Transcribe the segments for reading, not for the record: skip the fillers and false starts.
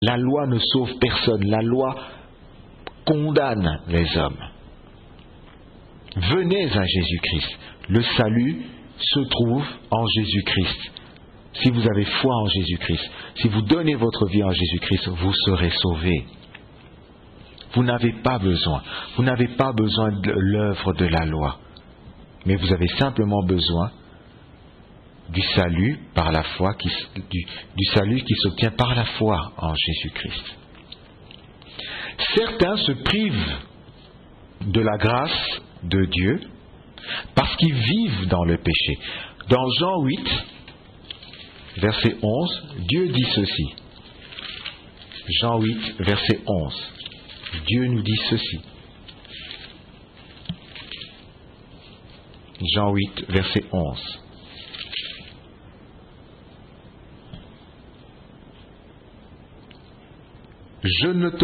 La loi ne sauve personne. La loi condamne les hommes. Venez à Jésus-Christ. Le salut se trouve en Jésus-Christ. Si vous avez foi en Jésus-Christ, si vous donnez votre vie en Jésus-Christ, vous serez sauvés. Vous n'avez pas besoin de l'œuvre de la loi, mais vous avez simplement besoin du salut par la foi, du salut qui s'obtient par la foi en Jésus-Christ. Certains se privent de la grâce de Dieu parce qu'ils vivent dans le péché. Dans Jean 8, verset 11, Dieu dit ceci. Jean 8, verset 11. Dieu nous dit ceci. Jean 8, verset 11. Je ne te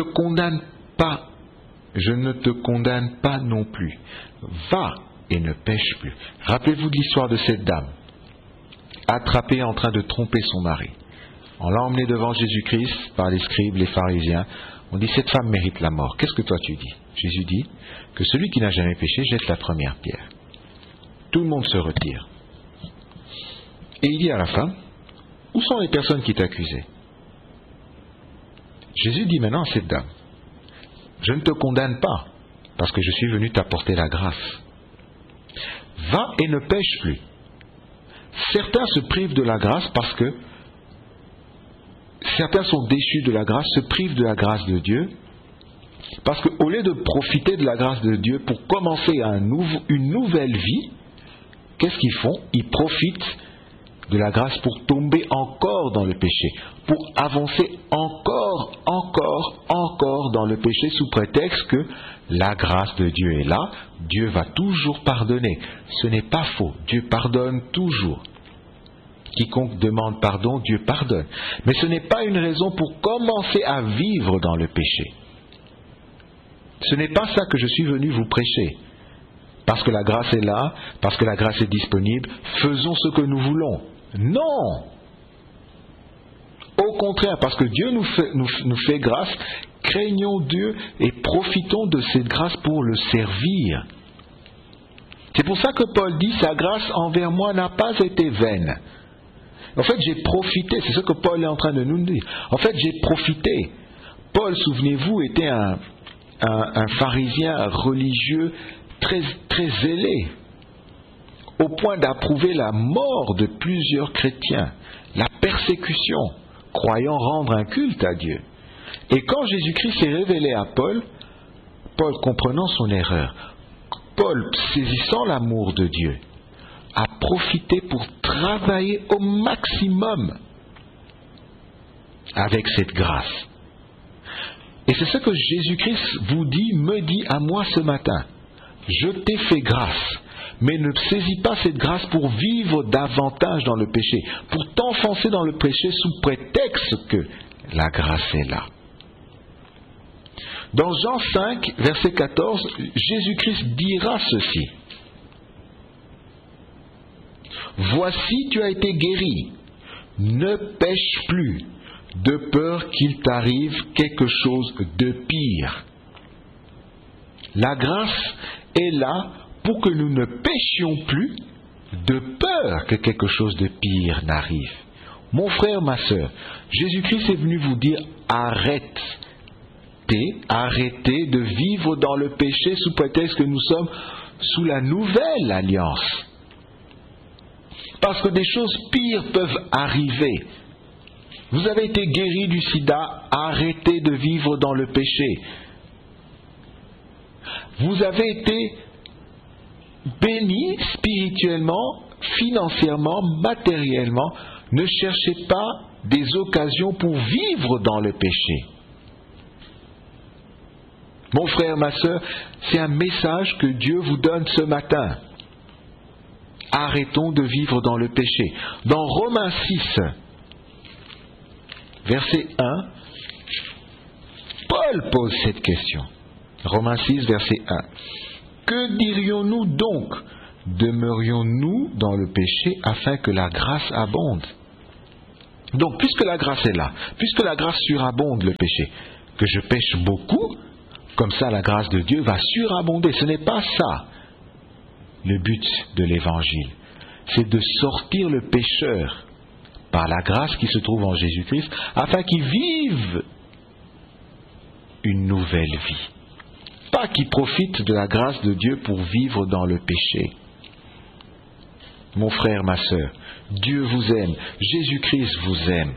condamne pas non plus. Va et ne pêche plus. Rappelez-vous de l'histoire de cette dame, attrapée en train de tromper son mari. On l'a emmenée devant Jésus-Christ par les scribes, les pharisiens. On dit, cette femme mérite la mort. Qu'est-ce que toi tu dis? Jésus dit que celui qui n'a jamais péché jette la première pierre. Tout le monde se retire. Et il dit à la femme, où sont les personnes qui t'accusaient? Jésus dit maintenant à cette dame, je ne te condamne pas, parce que je suis venu t'apporter la grâce. Va et ne pêche plus. Certains se privent de la grâce parce que certains sont déchus de la grâce, se privent de la grâce de Dieu, parce qu'au lieu de profiter de la grâce de Dieu pour commencer une nouvelle vie, qu'est-ce qu'ils font? Ils profitent de la grâce pour tomber encore dans le péché, pour avancer encore dans le péché sous prétexte que la grâce de Dieu est là, Dieu va toujours pardonner. Ce n'est pas faux, Dieu pardonne toujours. Quiconque demande pardon, Dieu pardonne. Mais ce n'est pas une raison pour commencer à vivre dans le péché. Ce n'est pas ça que je suis venu vous prêcher. Parce que la grâce est là, parce que la grâce est disponible, faisons ce que nous voulons. Non! Au contraire, parce que Dieu nous fait grâce, craignons Dieu et profitons de cette grâce pour le servir. C'est pour ça que Paul dit, sa grâce envers moi n'a pas été vaine. En fait, j'ai profité, c'est ce que Paul est en train de nous dire. En fait, j'ai profité. Paul, souvenez-vous, était un pharisien religieux très zélé, au point d'approuver la mort de plusieurs chrétiens, la persécution, croyant rendre un culte à Dieu. Et quand Jésus-Christ s'est révélé à Paul, Paul comprenant son erreur, Paul saisissant l'amour de Dieu, a profité pour travailler au maximum avec cette grâce. Et c'est ce que Jésus-Christ me dit à moi ce matin. Je t'ai fait grâce, mais ne saisis pas cette grâce pour vivre davantage dans le péché, pour t'enfoncer dans le péché sous prétexte que la grâce est là. Dans Jean 5, verset 14, Jésus-Christ dira ceci. Voici, tu as été guéri. Ne pêche plus, de peur qu'il t'arrive quelque chose de pire. La grâce est là pour que nous ne péchions plus, de peur que quelque chose de pire n'arrive. Mon frère, ma sœur, Jésus-Christ est venu vous dire, arrêtez de vivre dans le péché sous prétexte que nous sommes sous la nouvelle alliance. Parce que des choses pires peuvent arriver. Vous avez été guéri du sida, arrêtez de vivre dans le péché. Vous avez été béni spirituellement, financièrement, matériellement. Ne cherchez pas des occasions pour vivre dans le péché. Mon frère, ma sœur, c'est un message que Dieu vous donne ce matin. Arrêtons de vivre dans le péché. Dans Romains 6, verset 1, Paul pose cette question. Romains 6, verset 1. Que dirions-nous donc? Demeurions-nous dans le péché afin que la grâce abonde? Donc, puisque la grâce est là, puisque la grâce surabonde le péché, que je pêche beaucoup, comme ça la grâce de Dieu va surabonder. Ce n'est pas ça le but de l'Évangile. C'est de sortir le pécheur par la grâce qui se trouve en Jésus-Christ, afin qu'il vive une nouvelle vie. Pas qu'il profite de la grâce de Dieu pour vivre dans le péché. Mon frère, ma sœur, Dieu vous aime, Jésus-Christ vous aime.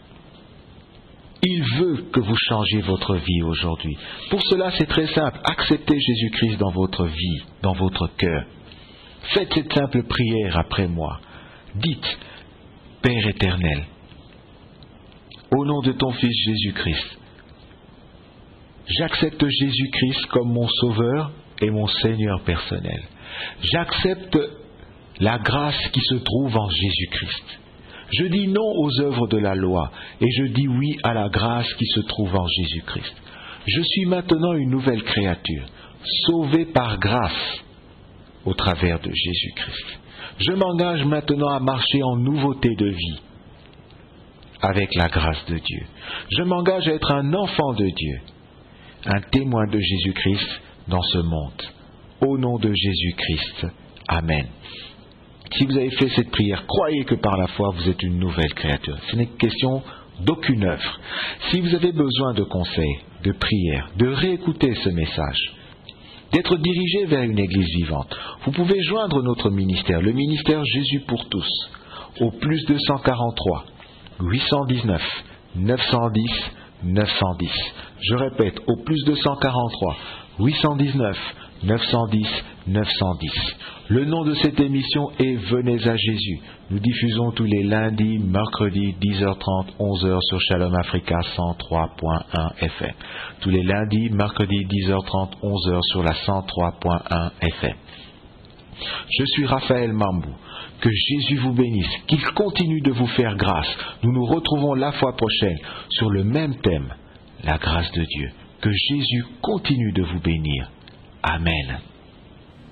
Il veut que vous changiez votre vie aujourd'hui. Pour cela, c'est très simple. Acceptez Jésus-Christ dans votre vie, dans votre cœur. Faites cette simple prière après moi. Dites, Père éternel, au nom de ton Fils Jésus-Christ, j'accepte Jésus-Christ comme mon Sauveur et mon Seigneur personnel. J'accepte la grâce qui se trouve en Jésus-Christ. Je dis non aux œuvres de la loi et je dis oui à la grâce qui se trouve en Jésus-Christ. Je suis maintenant une nouvelle créature, sauvée par grâce au travers de Jésus-Christ. Je m'engage maintenant à marcher en nouveauté de vie avec la grâce de Dieu. Je m'engage à être un enfant de Dieu, un témoin de Jésus-Christ dans ce monde. Au nom de Jésus-Christ. Amen. Si vous avez fait cette prière, croyez que par la foi, vous êtes une nouvelle créature. Ce n'est question d'aucune œuvre. Si vous avez besoin de conseils, de prières, de réécouter ce message, d'être dirigé vers une église vivante, vous pouvez joindre notre ministère, le ministère Jésus pour tous, au plus 243 819 910 910. Je répète, au plus 243 819 910 910. Le nom de cette émission est Venez à Jésus. Nous diffusons tous les lundis, mercredis, 10h30, 11h sur Shalom Africa 103.1 FM. Tous les lundis, mercredis, 10h30, 11h sur la 103.1 FM. Je suis Raphaël Mambou. Que Jésus vous bénisse, qu'il continue de vous faire grâce. Nous nous retrouvons la fois prochaine sur le même thème, la grâce de Dieu. Que Jésus continue de vous bénir. Amen.